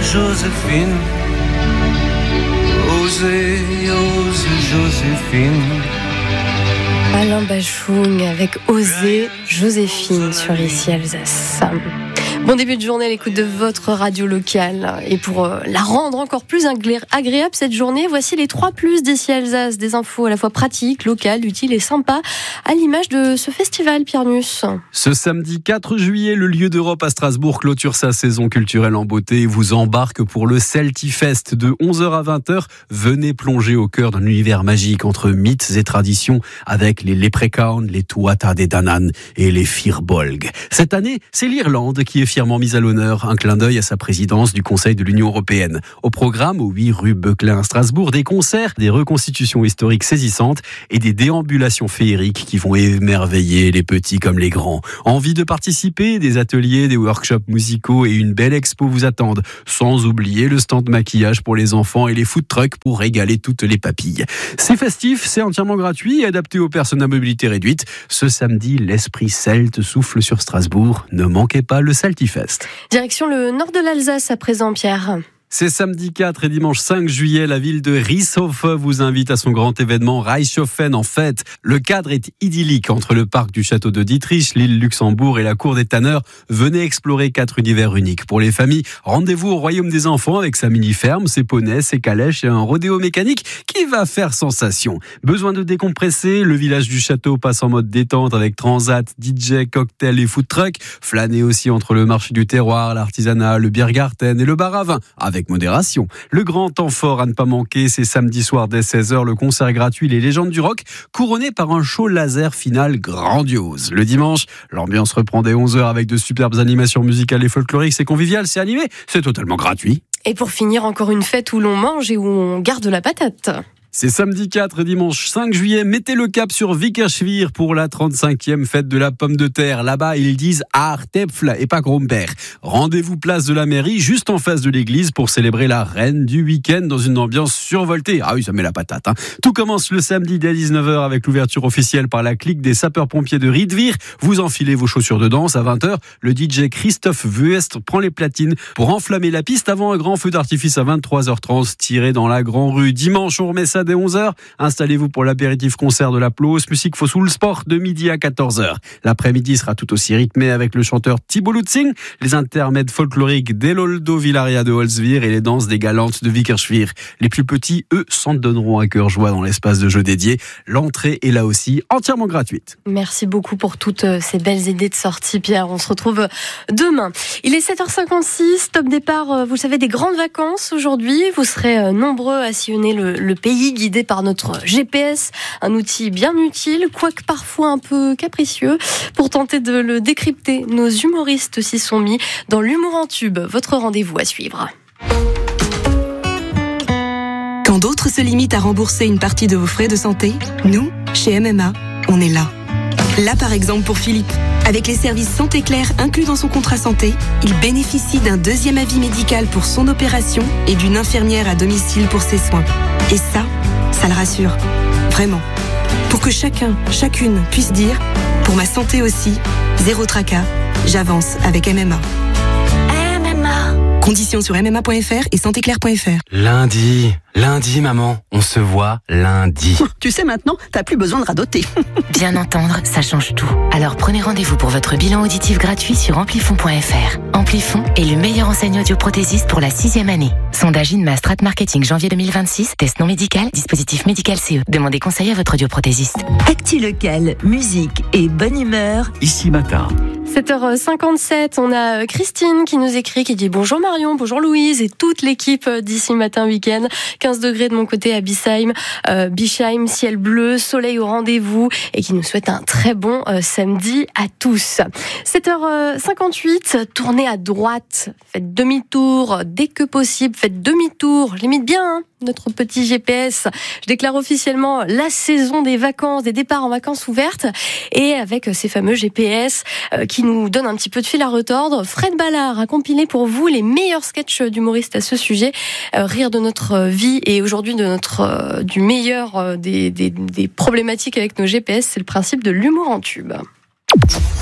Joséphine. Osez, osez, Joséphine. Alain Bachung avec Osez, Joséphine sur Ici Alsace. Bon début de journée à l'écoute de votre radio locale. Et pour la rendre encore plus agréable cette journée, voici les 3+ d'Ici Alsace. Des infos à la fois pratiques, locales, utiles et sympas, à l'image de ce festival, Pierre Nuss. Ce samedi 4 juillet, le lieu d'Europe à Strasbourg clôture sa saison culturelle en beauté et vous embarque pour le Celtifest de 11h à 20h. Venez plonger au cœur d'un univers magique entre mythes et traditions avec les Leprechauns, les Tuatha Dé Danann et les Firbolg. Cette année, c'est l'Irlande qui est fièrement mise à l'honneur, un clin d'œil à sa présidence du Conseil de l'Union européenne. Au programme, au 8 rue Beuclin à Strasbourg, des concerts, des reconstitutions historiques saisissantes et des déambulations féeriques qui vont émerveiller les petits comme les grands. Envie de participer? Des ateliers, des workshops musicaux et une belle expo vous attendent. Sans oublier le stand maquillage pour les enfants et les food trucks pour régaler toutes les papilles. C'est festif, c'est entièrement gratuit et adapté aux personnes à mobilité réduite. Ce samedi, l'esprit celte souffle sur Strasbourg. Ne manquez pas le Celtifest. Direction le nord de l'Alsace à présent, Pierre. C'est samedi 4 et dimanche 5 juillet, la ville de Rieshofe vous invite à son grand événement Reichshofen en fête. Le cadre est idyllique entre le parc du château de Dietrich, l'île Luxembourg et la cour des Tanneurs. Venez explorer 4 univers uniques. Pour les familles, rendez-vous au royaume des enfants avec sa mini-ferme, ses poneys, ses calèches et un rodéo mécanique qui va faire sensation. Besoin de décompresser? Le village du château passe en mode détente avec transat, DJ, cocktail et food truck. Flânez aussi entre le marché du terroir, l'artisanat, le Biergarten et le bar à vin avec modération. Le grand temps fort à ne pas manquer, c'est samedi soir dès 16h, le concert gratuit Les Légendes du Rock, couronné par un show laser final grandiose. Le dimanche, l'ambiance reprend dès 11h avec de superbes animations musicales et folkloriques. C'est convivial, c'est animé, c'est totalement gratuit. Et pour finir, encore une fête où l'on mange et où on garde la patate. C'est samedi 4 et dimanche 5 juillet. Mettez le cap sur Vickerswihr pour la 35e fête de la pomme de terre. Là-bas, ils disent Aartepfel et pas Gromper. Rendez-vous place de la mairie, juste en face de l'église, pour célébrer la reine du week-end dans une ambiance survoltée. Ah oui, ça met la patate. Tout commence le samedi dès 19h avec l'ouverture officielle par la clique des sapeurs-pompiers de Riedwir. Vous enfilez vos chaussures de danse. À 20h, le DJ Christophe Vuest prend les platines pour enflammer la piste avant un grand feu d'artifice à 23h30 tiré dans la Grand Rue. Dimanche, on remet ça dès 11h. Installez-vous pour l'apéritif concert de la Plauce, musique Fossoul Sport de midi à 14h. L'après-midi sera tout aussi rythmé avec le chanteur Thibaut Lutzing, les intermèdes folkloriques d'Eloldo Villaria de Holzwir et les danses des galantes de Vickerswihr. Les plus petits, eux, s'en donneront à cœur joie dans l'espace de jeu dédié. L'entrée est là aussi entièrement gratuite. Merci beaucoup pour toutes ces belles idées de sortie, Pierre. On se retrouve demain. Il est 7h56, top départ, vous savez, des grandes vacances aujourd'hui. Vous serez nombreux à sillonner le pays guidé par notre GPS, un outil bien utile, quoique parfois un peu capricieux, pour tenter de le décrypter. Nos humoristes s'y sont mis dans l'humour en tube. Votre rendez-vous à suivre. Quand d'autres se limitent à rembourser une partie de vos frais de santé, nous, chez MMA, on est là. Là par exemple pour Philippe. Avec les services Santé Claire inclus dans son contrat santé, il bénéficie d'un 2e avis médical pour son opération et d'une infirmière à domicile pour ses soins. Et ça le rassure. Vraiment. Pour que chacun, chacune puisse dire, pour ma santé aussi, zéro tracas, j'avance avec MMA. MMA. Conditions sur mma.fr et santéclaire.fr. Lundi, maman, on se voit lundi. Tu sais maintenant, t'as plus besoin de radoter. Bien entendre, ça change tout. Alors prenez rendez-vous pour votre bilan auditif gratuit sur amplifon.fr. Amplifon est le meilleur enseignant audioprothésiste pour la 6e année. Sondage INMA Strat Marketing janvier 2026, test non médical, dispositif médical CE. Demandez conseil à votre audioprothésiste. Actu local, musique et bonne humeur. Ici matin. 7h57, on a Christine qui nous écrit, qui dit bonjour Marion, bonjour Louise et toute l'équipe d'ici matin week-end. 15 degrés de mon côté à Bischheim, ciel bleu, soleil au rendez-vous et qui nous souhaite un très bon samedi à tous. 7h58, tournez à droite, faites demi-tour dès que possible, faites demi-tour, limite bien notre petit GPS. Je déclare officiellement la saison des vacances, des départs en vacances ouvertes et avec ces fameux GPS qui nous donnent un petit peu de fil à retordre. Fred Ballard a compilé pour vous les meilleurs sketchs d'humoristes à ce sujet, rire de notre vie et aujourd'hui de notre du meilleur des problématiques avec nos GPS, c'est le principe de l'humour en tube.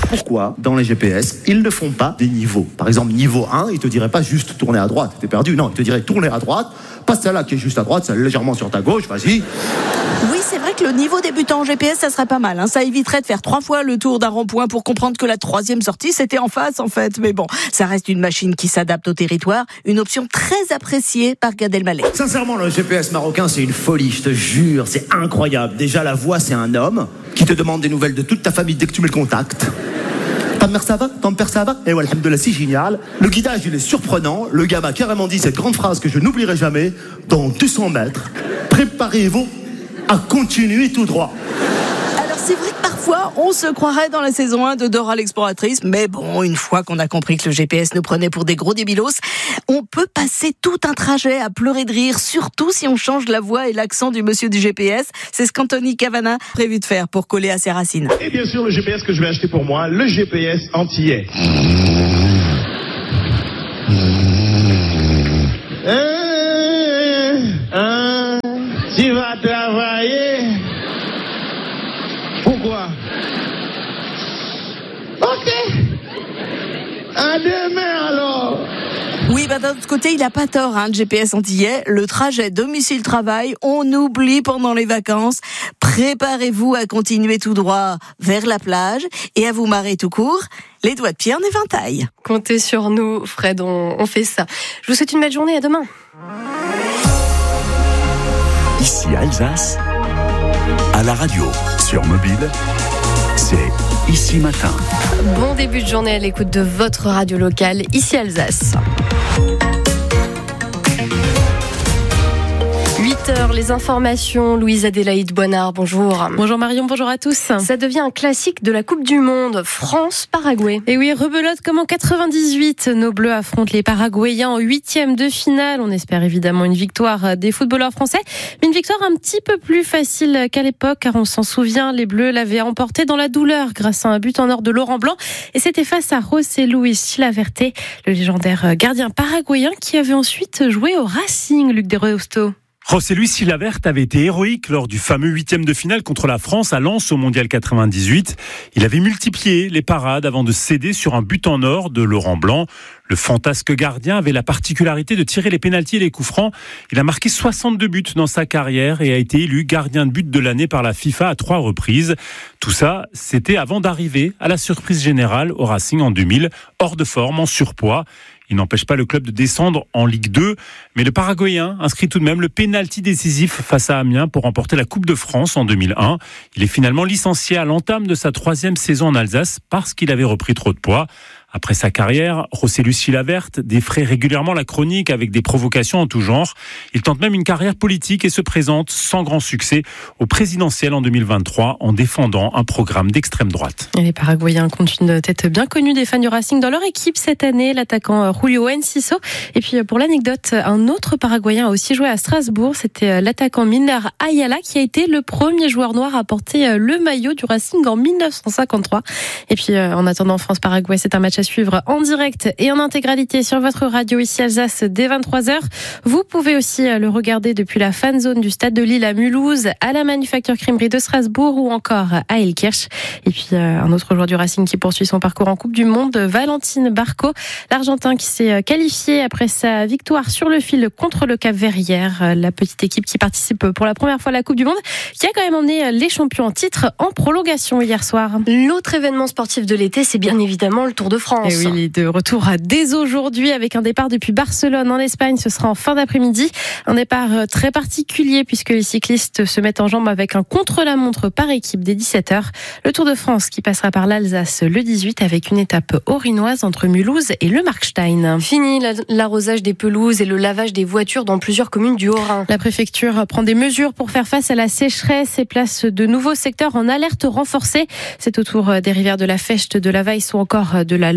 Pourquoi, dans les GPS, ils ne font pas des niveaux? Par exemple, niveau 1, il te dirait pas juste tourner à droite, t'es perdu. Non, il te dirait tourner à droite, pas celle-là qui est juste à droite, celle légèrement sur ta gauche, vas-y. Oui, c'est vrai que le niveau débutant en GPS, ça serait pas mal. Ça éviterait de faire 3 fois le tour d'un rond-point pour comprendre que la 3e sortie, c'était en face, en fait. Mais bon, ça reste une machine qui s'adapte au territoire, une option très appréciée par Gad Elmaleh. Sincèrement, le GPS marocain, c'est une folie, je te jure, c'est incroyable. Déjà, la voix, c'est un homme qui te demande des nouvelles de toute ta famille dès que tu mets le contact. Ta mère ça va? Ton père ça va? Et ouais, alhamdoulilah, c'est génial. Le guidage, il est surprenant. Le gars m'a carrément dit cette grande phrase que je n'oublierai jamais. Dans 200 mètres, préparez-vous à continuer tout droit. Alors c'est vrai que parfois, on se croirait dans la saison 1 de Dora l'exploratrice, mais bon, une fois qu'on a compris que le GPS nous prenait pour des gros débilos, on peut passer tout un trajet à pleurer de rire, surtout si on change la voix et l'accent du monsieur du GPS. C'est ce qu'Anthony Cavana a prévu de faire pour coller à ses racines. Et bien sûr, le GPS que je vais acheter pour moi, le GPS antillais. Tu vas travailler? Pourquoi? Ok. À demain alors. Oui, d'un autre côté, il a pas tort, le GPS antillais. Le trajet domicile-travail, on oublie pendant les vacances. Préparez-vous à continuer tout droit vers la plage et à vous marrer tout court. Les doigts de pied en éventail. Comptez sur nous, Fred, on fait ça. Je vous souhaite une belle journée, à demain. Ici Alsace, à la radio, sur mobile, c'est Ici Matin. Bon début de journée à l'écoute de votre radio locale, Ici Alsace. 8h, les informations. Louise Adélaïde Boinard, bonjour. Bonjour Marion, bonjour à tous. Ça devient un classique de la Coupe du Monde, France-Paraguay. Et oui, rebelote comme en 98. Nos Bleus affrontent les Paraguayens en 8e de finale. On espère évidemment une victoire des footballeurs français, mais une victoire un petit peu plus facile qu'à l'époque, car on s'en souvient, les Bleus l'avaient emporté dans la douleur grâce à un but en or de Laurent Blanc. Et c'était face à José Luis Chilaverte, le légendaire gardien paraguayen qui avait ensuite joué au Racing, Luc Desreusto. José Luis Chilaverte avait été héroïque lors du fameux 8e de finale contre la France à Lens au Mondial 98. Il avait multiplié les parades avant de céder sur un but en or de Laurent Blanc. Le fantasque gardien avait la particularité de tirer les pénaltys et les coups francs. Il a marqué 62 buts dans sa carrière et a été élu gardien de but de l'année par la FIFA à 3 reprises. Tout ça, c'était avant d'arriver à la surprise générale au Racing en 2000, hors de forme, en surpoids. Il n'empêche pas le club de descendre en Ligue 2, mais le Paraguayen inscrit tout de même le pénalty décisif face à Amiens pour remporter la Coupe de France en 2001. Il est finalement licencié à l'entame de sa 3e saison en Alsace parce qu'il avait repris trop de poids. Après sa carrière, José Luis Chilaverte défraie régulièrement la chronique avec des provocations en tout genre. Il tente même une carrière politique et se présente sans grand succès au présidentiel en 2023 en défendant un programme d'extrême droite. Et les Paraguayens comptent une tête bien connue des fans du Racing dans leur équipe cette année, l'attaquant Julio Enciso. Et puis pour l'anecdote, un autre Paraguayen a aussi joué à Strasbourg. C'était l'attaquant Miller Ayala qui a été le premier joueur noir à porter le maillot du Racing en 1953. Et puis en attendant France-Paraguay, c'est un match à suivre en direct et en intégralité sur votre radio Ici Alsace dès 23h. Vous pouvez aussi le regarder depuis la fan zone du Stade de Lille à Mulhouse, à la Manufacture Crèmerie de Strasbourg ou encore à Elkirch. Et puis un autre joueur du Racing qui poursuit son parcours en Coupe du Monde, Valentine Barco, l'Argentin qui s'est qualifié après sa victoire sur le fil contre le Cap-Vert hier. La petite équipe qui participe pour la première fois à la Coupe du Monde, qui a quand même emmené les champions en titre en prolongation hier soir. L'autre événement sportif de l'été, c'est bien évidemment le Tour de France. Et oui, il est de retour dès aujourd'hui avec un départ depuis Barcelone en Espagne. Ce sera en fin d'après-midi. Un départ très particulier puisque les cyclistes se mettent en jambe avec un contre-la-montre par équipe dès 17h. Le Tour de France qui passera par l'Alsace le 18 avec une étape orinoise entre Mulhouse et le Markstein. Fini l'arrosage des pelouses et le lavage des voitures dans plusieurs communes du Haut-Rhin. La préfecture prend des mesures pour faire face à la sécheresse et place de nouveaux secteurs en alerte renforcée. C'est autour des rivières de la Fechte, de la Weiss ou encore de la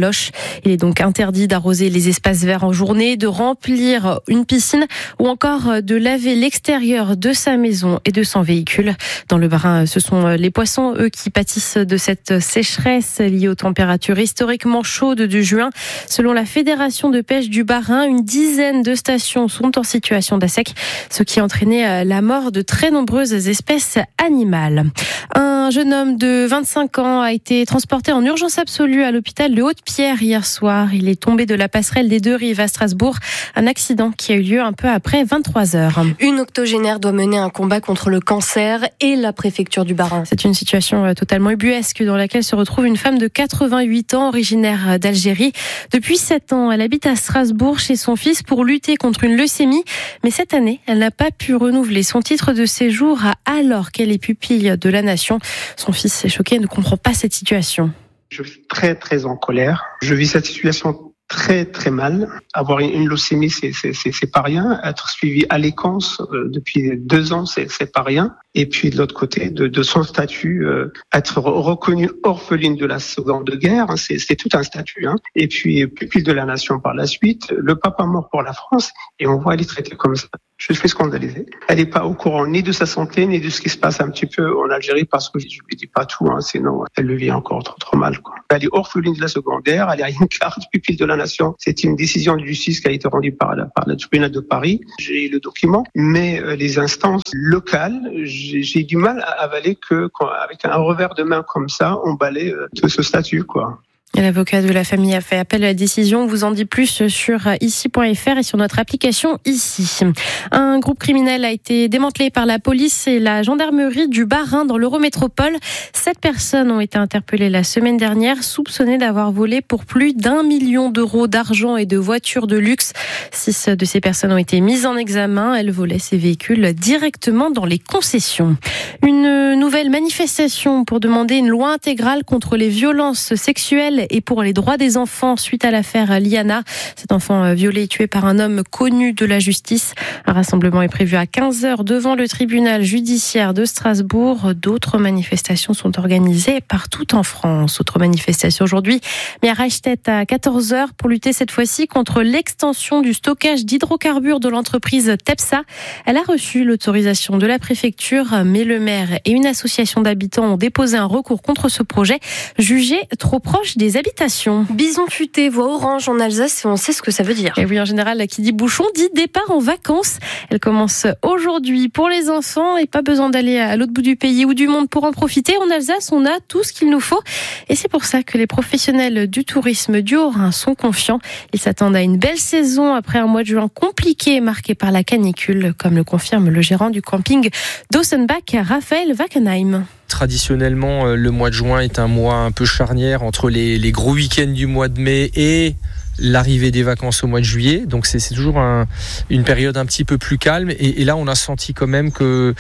Loche. Il est donc interdit d'arroser les espaces verts en journée, de remplir une piscine ou encore de laver l'extérieur de sa maison et de son véhicule. Dans le Bas-Rhin, ce sont les poissons, eux, qui pâtissent de cette sécheresse liée aux températures historiquement chaudes de juin. Selon la Fédération de pêche du Bas-Rhin, une dizaine de stations sont en situation d'assec, ce qui a entraîné la mort de très nombreuses espèces animales. Un jeune homme de 25 ans a été transporté en urgence absolue à l'hôpital de Haute-Pierre hier soir. Il est tombé de la passerelle des Deux Rives à Strasbourg. Un accident qui a eu lieu un peu après 23h. Une octogénaire doit mener un combat contre le cancer et la préfecture du Bas-Rhin. C'est une situation totalement ubuesque dans laquelle se retrouve une femme de 88 ans originaire d'Algérie. Depuis 7 ans, elle habite à Strasbourg chez son fils pour lutter contre une leucémie. Mais cette année, elle n'a pas pu renouveler son titre de séjour alors qu'elle est pupille de la nation. Son fils est choqué et ne comprend pas cette situation. Je suis très très en colère. Je vis cette situation très très mal. Avoir une leucémie, c'est pas rien. Être suivi à l'ECANS depuis 2 ans, c'est pas rien. Et puis de l'autre côté, de son statut, être reconnue orpheline de la Seconde Guerre, hein, c'est tout un statut. Hein. Et puis pupille de la nation par la suite, le papa mort pour la France, et on voit elle est traitée comme ça. Je suis scandalisé. Elle n'est pas au courant ni de sa santé, ni de ce qui se passe un petit peu en Algérie, parce que je lui dis pas tout, hein, sinon elle le vit encore trop mal, quoi. Elle est orpheline de la Seconde Guerre, elle a une carte pupille de la nation. C'est une décision de justice qui a été rendue par le tribunal de Paris. J'ai le document, mais les instances locales, j'ai du mal à avaler avec un revers de main comme ça, on balaie tout ce statut, quoi. Et l'avocat de la famille a fait appel à la décision. On vous en dit plus sur ici.fr et sur notre application Ici. Un groupe criminel a été démantelé par la police et la gendarmerie du Bas-Rhin dans l'Eurométropole. 7 personnes ont été interpellées la semaine dernière, soupçonnées d'avoir volé pour plus d'1 million d'euros d'argent et de voitures de luxe. 6 de ces personnes ont été mises en examen. Elles volaient ces véhicules directement dans les concessions. Une nouvelle manifestation pour demander une loi intégrale contre les violences sexuelles et pour les droits des enfants suite à l'affaire Liana. Cet enfant violé et tué par un homme connu de la justice. Un rassemblement est prévu à 15h devant le tribunal judiciaire de Strasbourg. D'autres manifestations sont organisées partout en France. Autre manifestation aujourd'hui, mais à Reichstett à 14h pour lutter cette fois-ci contre l'extension du stockage d'hydrocarbures de l'entreprise Tepsa. Elle a reçu l'autorisation de la préfecture, mais le maire et une association d'habitants ont déposé un recours contre ce projet, jugé trop proche des habitations. Bison futé, voie orange en Alsace, on sait ce que ça veut dire. Et oui, en général, qui dit bouchon dit départ en vacances. Elle commence aujourd'hui pour les enfants et pas besoin d'aller à l'autre bout du pays ou du monde pour en profiter. En Alsace, on a tout ce qu'il nous faut et c'est pour ça que les professionnels du tourisme du Haut-Rhin sont confiants. Ils s'attendent à une belle saison après un mois de juin compliqué marqué par la canicule, comme le confirme le gérant du camping d'Ossenbach, Raphaël Wackenheim. Traditionnellement, le mois de juin est un mois un peu charnière entre les gros week-ends du mois de mai et l'arrivée des vacances au mois de juillet. Donc c'est toujours une période un petit peu plus calme. Et là, on a senti quand même que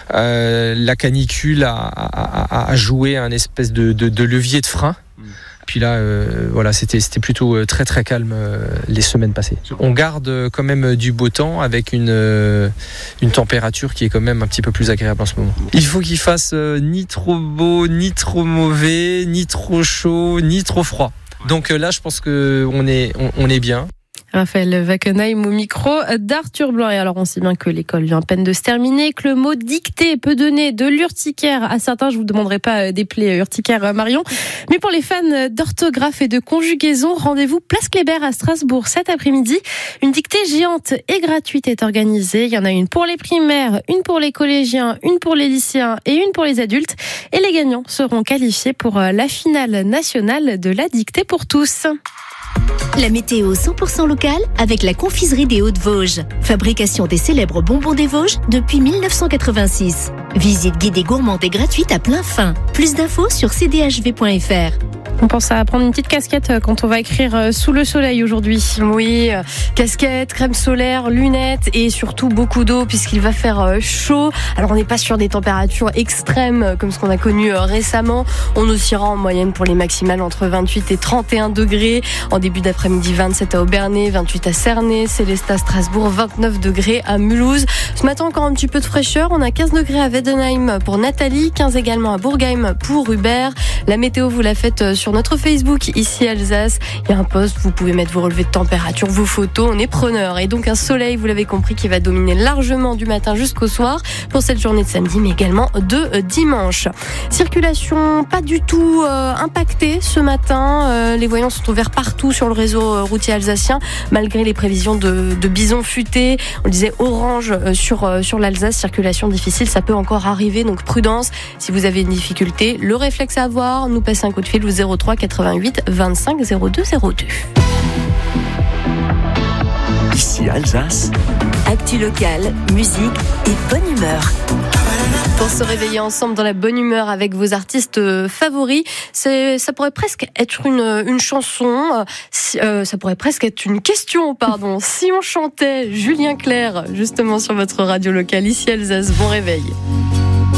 la canicule a joué un espèce de levier de frein. Puis là, voilà, c'était plutôt très très calme les semaines passées. On garde quand même du beau temps avec une température qui est quand même un petit peu plus agréable en ce moment. Il faut qu'il fasse ni trop beau, ni trop mauvais, ni trop chaud, ni trop froid. Donc là, je pense qu'on est bien. Raphaël Wackenheim au micro d'Arthur Blanc. Et alors, on sait bien que l'école vient à peine de se terminer, que le mot dictée peut donner de l'urticaire à certains. Je vous demanderai pas d'épeler urticaire Marion. Mais pour les fans d'orthographe et de conjugaison, rendez-vous Place Kléber à Strasbourg cet après-midi. Une dictée géante et gratuite est organisée. Il y en a une pour les primaires, une pour les collégiens, une pour les lycéens et une pour les adultes. Et les gagnants seront qualifiés pour la finale nationale de la dictée pour tous. La météo 100% locale avec la confiserie des Hauts-de-Vosges. Fabrication des célèbres bonbons des Vosges depuis 1986. Visite guidée gourmande et gratuite à plein fin. Plus d'infos sur cdhv.fr. On pense à prendre une petite casquette quand on va écrire sous le soleil aujourd'hui. Oui, casquette, crème solaire, lunettes et surtout beaucoup d'eau puisqu'il va faire chaud. Alors on n'est pas sur des températures extrêmes comme ce qu'on a connu récemment. On oscillera en moyenne pour les maximales entre 28 et 31 degrés. En début d'après-midi, 27 à Aubernais, 28 à Cernay, Célestat, Strasbourg, 29 degrés à Mulhouse. Ce matin encore un petit peu de fraîcheur. On a 15 degrés à Vette Adenheim pour Nathalie, 15 également à Bourgheim pour Hubert. La météo, vous la faites sur notre Facebook, ici Alsace. Il y a un post, vous pouvez mettre vos relevés de température, vos photos, on est preneurs. Et donc un soleil, vous l'avez compris, qui va dominer largement du matin jusqu'au soir pour cette journée de samedi, mais également de dimanche. Circulation pas du tout impactée ce matin. Les voyants sont ouverts partout sur le réseau routier alsacien, malgré les prévisions de bisons futés. On disait orange sur l'Alsace, circulation difficile, ça peut encore arriver, donc prudence. Si vous avez une difficulté, le réflexe à avoir, nous passer un coup de fil au 03 88 25 02 02. Ici Alsace. Actu locale, musique et bonne humeur. Pour se réveiller ensemble dans la bonne humeur avec vos artistes favoris, ça pourrait presque être une chanson, ça pourrait presque être une question, pardon. Si on chantait Julien Clerc, justement sur votre radio locale, ici Alsace, bon réveil.